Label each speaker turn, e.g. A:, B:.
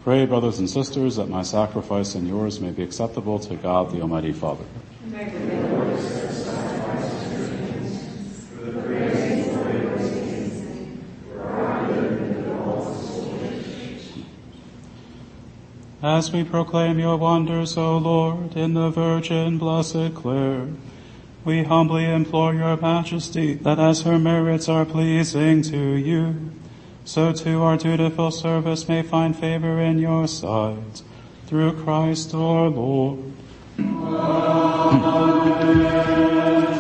A: Pray, brothers and sisters, that my sacrifice and yours may be acceptable to God, the Almighty Father. As we proclaim your wonders, O Lord, in the Virgin Blessed Clare, we humbly implore your majesty that as her merits are pleasing to you, so too our dutiful service may find favor in your sight, through Christ our Lord. Amen.